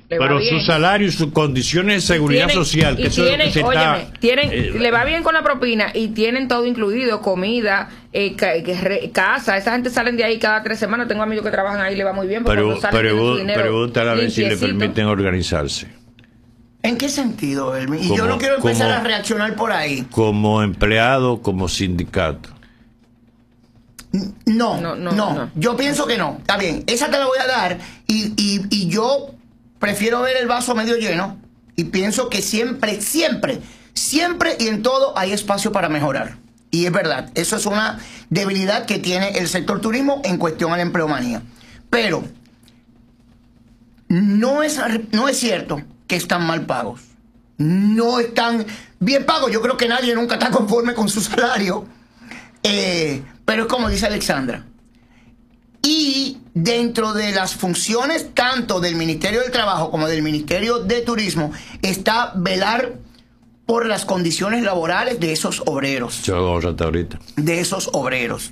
Pero su salario y sus condiciones de seguridad social, que eso tienen, se óyeme, está, le va bien con la propina y tienen todo incluido, comida, casa. Esa gente salen de ahí cada 3 semanas. Tengo amigos que trabajan ahí, le va muy bien. Pregúntale a ver si le permiten organizarse. ¿En qué sentido, Elvin? Y yo no quiero empezar a reaccionar por ahí. Como empleado, como sindicato. No. Yo pienso que no. Está bien, esa te la voy a dar. Y yo prefiero ver el vaso medio lleno. Y pienso que siempre y en todo hay espacio para mejorar. Y es verdad, eso es una debilidad que tiene el sector turismo en cuestión a la empleomanía. Pero no es cierto que están mal pagos. No están bien pagos. Yo creo que nadie nunca está conforme con su salario. Pero es como dice Alexandra. Y dentro de las funciones tanto del Ministerio del Trabajo como del Ministerio de Turismo está velar por las condiciones laborales de esos obreros. De esos obreros.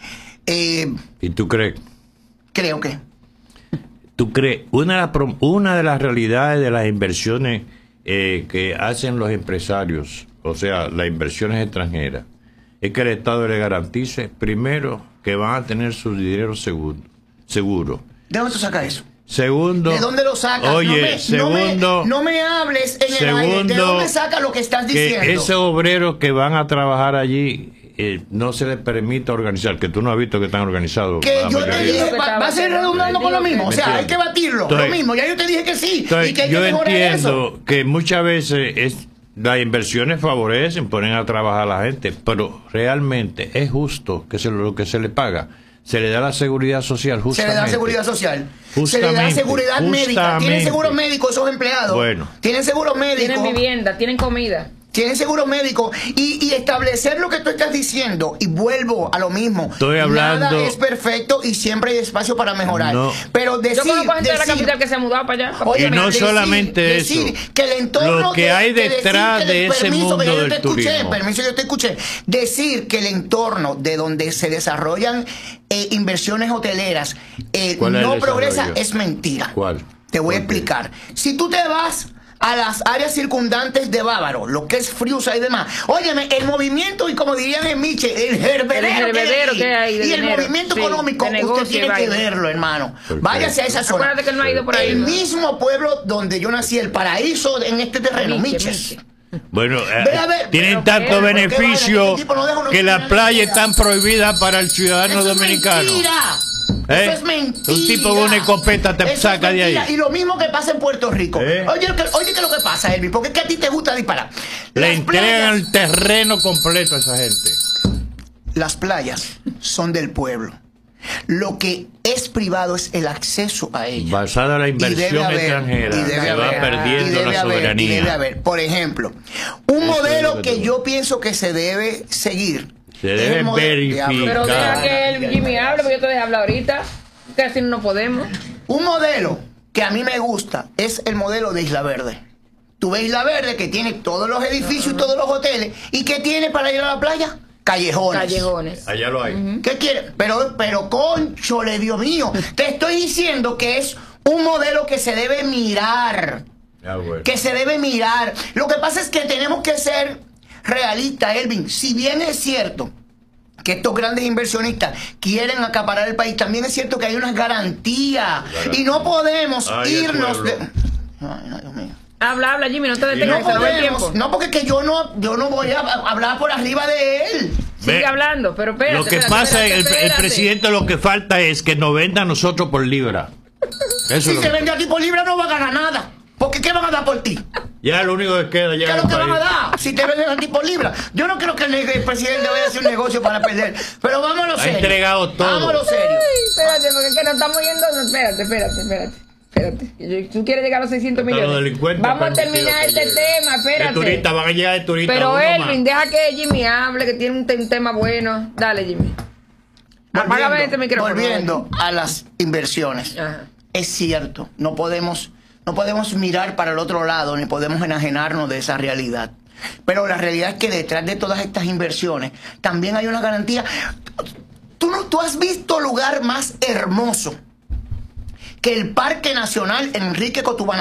¿Y tú crees? Creo que. ¿Tú crees? Una de las realidades de las inversiones que hacen los empresarios, o sea, las inversiones extranjeras, es que el Estado le garantice, primero, que van a tener su dinero seguro. ¿De dónde tú sacas eso? Segundo, ¿de dónde lo sacas? Oye, no me hables en el aire. ¿De dónde sacas lo que estás diciendo? Que esos obreros que van a trabajar allí no se les permite organizar, que tú no has visto que están organizados. Que yo te dije, va a ser redundando con lo mismo. O sea, hay que batirlo. Entonces, lo mismo, ya yo te dije que sí. Y que hay que yo mejorar entiendo eso. que muchas veces las inversiones favorecen, ponen a trabajar a la gente, pero realmente es justo que lo que se le paga. Se le da la seguridad social, justamente. Se le da seguridad social. Se le da seguridad médica. ¿Tienen seguro médico esos empleados? Bueno. ¿Tienen seguro médico? Tienen vivienda, tienen comida. Tienen seguro médico. Y establecer lo que tú estás diciendo, y vuelvo a lo mismo. Estoy hablando. Nada es perfecto y siempre hay espacio para mejorar. No. Pero decir. Yo conozco gente de la capital que se ha mudado para allá. Oye, y no solamente eso. Que el entorno lo que hay detrás de ese mundo del turismo. Permiso, yo te escuché. Decir que el entorno de donde se desarrollan inversiones hoteleras no progresa es mentira. ¿Cuál? Te voy a explicar. Si tú te vas a las áreas circundantes de Bávaro, lo que es Friusa y demás. Óyeme, el movimiento, y como dirían en Miche, el hervedero que hay de y dinero, el movimiento económico, usted tiene que verlo, hermano. Perfecto. Váyase a esa zona. Acuérdate que él no ha ido por ahí. El mismo pueblo donde yo nací, el paraíso en este terreno, Miches. Bueno, tienen tanto beneficio que las playas están prohibidas para el ciudadano dominicano. Eso es mentira. Un tipo con una escopeta te saca de ahí. Y lo mismo que pasa en Puerto Rico. Oye, ¿qué es lo que pasa, Elvis? Porque es que a ti te gusta disparar. Le entregan el terreno completo a esa gente. Las playas son del pueblo. Lo que es privado es el acceso a ellas. Basada en la inversión extranjera, se va perdiendo la soberanía. Y debe haber, por ejemplo, un modelo que yo pienso que se debe seguir. Se debe verificar. Pero deja que el Jimmy hable, porque yo te dejé hablar ahorita. Que así no podemos. Un modelo que a mí me gusta es el modelo de Isla Verde. Tú ves Isla Verde que tiene todos los edificios y todos los hoteles. ¿Y qué tiene para ir a la playa? Callejones. Allá lo hay. ¿Qué quiere? Pero conchole, Dios mío. Te estoy diciendo que es un modelo que se debe mirar. Bueno. Que se debe mirar. Lo que pasa es que tenemos que ser realistas, Elvin. Si bien es cierto que estos grandes inversionistas quieren acaparar el país, también es cierto que hay unas garantías. Y no podemos irnos de... Ay, no, Dios mío. Habla, Jimmy, no te detengas, no el tiempo. No, porque que yo no voy a hablar por arriba de él. Sigue hablando, pero espérate. Lo que pasa es que el presidente lo que falta es que nos venda a nosotros por libra. Eso si se vende aquí por libra no va a ganar nada. Porque ¿qué van a dar por ti? Ya lo único que queda ya. ¿Qué es lo que van a dar? Si te venden aquí por libra. Yo no creo que el presidente vaya a hacer un negocio para perder. Pero vámonos serio. Ha entregado todo. Vámonos serio. Espérate, porque es que nos estamos yendo. Espérate. Tú quieres llegar a los 600 millones. Vamos a terminar este tema, espérate. De turistas, van a llegar de turistas. Pero Elvin, deja que Jimmy hable, que tiene un tema bueno. Dale, Jimmy. Apágame este micrófono. Volviendo a las inversiones. Ajá. Es cierto, no podemos mirar para el otro lado, ni podemos enajenarnos de esa realidad. Pero la realidad es que detrás de todas estas inversiones también hay una garantía. ¿Tú has visto lugar más hermoso que el Parque Nacional Enrique Cotubana?